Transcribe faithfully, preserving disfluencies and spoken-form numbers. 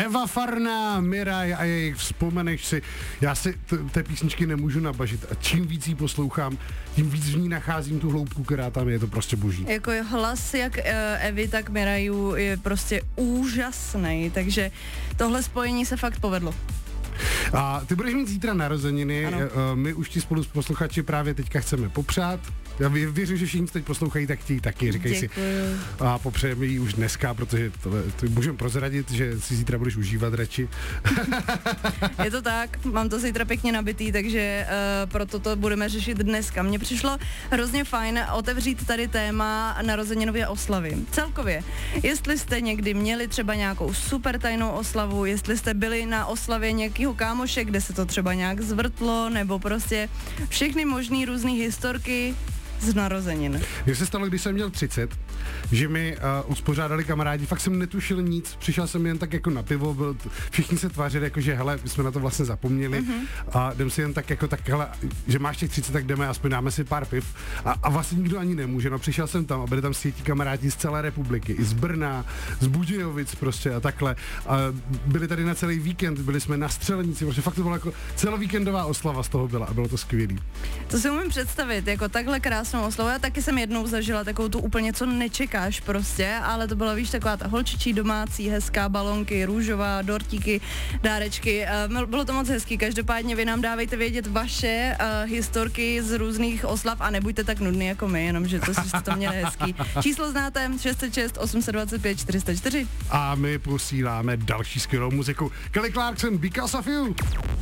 Eva Farná, Miraj a jejich Vzpomeneš si. Já si t- té písničky nemůžu nabažit a čím víc jí poslouchám, tím víc v ní nacházím tu hloubku, která tam je, je to prostě boží. Jako hlas jak uh, Evy, tak Miraju je prostě úžasný, takže tohle spojení se fakt povedlo. A ty budeš mít zítra narozeniny, ano. My už ti spolu s posluchači právě teďka chceme popřát. Já věřím, že všichni teď poslouchají, tak ti taky, říkej si. A popřejeme jí už dneska, protože to, to můžeme prozradit, že si zítra budeš užívat radši. Je to tak, mám to zítra pěkně nabitý, takže uh, proto to budeme řešit dneska. Mně přišlo hrozně fajn otevřít tady téma narozeninové oslavy. Celkově, jestli jste někdy měli třeba nějakou super tajnou oslavu, jestli jste byli na oslavě nějakého kámoše, kde se to třeba nějak zvrtlo, nebo prostě všechny možný různý historky z narozenin. Mně se stalo, když jsem měl třicet, že mi uh, uspořádali kamarádi, fakt jsem netušil nic, přišel jsem jen tak jako na pivo, byl, všichni se tvářili jako, že hele, my jsme na to vlastně zapomněli mm-hmm. a jdem si jen tak jako tak, hele, že máš těch třicet, tak jdeme, aspoň dáme si pár piv a, a vlastně nikdo ani nemůže, no přišel jsem tam a byli tam světí kamarádi z celé republiky, i z Brna, z Budějovic prostě a takhle a byli tady na celý víkend, byli jsme na Střelenici, protože fakt to byla jako celovíkendová oslava z toho byla a bylo to skvělý. To si umím představit, jako takhle krásnou oslavu. Já taky jsem jednou zažila takovou tu úplně, co nečekáš prostě, ale to byla, víš, taková ta holčičí domácí, hezká, balonky, růžová, dortíky, dárečky. Uh, bylo to moc hezký. Každopádně vy nám dávejte vědět vaše uh, historky z různých oslav a nebuďte tak nudný jako my, jenomže to jste to měli hezký. Číslo znáte šest set šest osm set dvacet pět čtyři sta čtyři. A my posíláme další skvělou muziku. Kelly Clarkson, Because of You.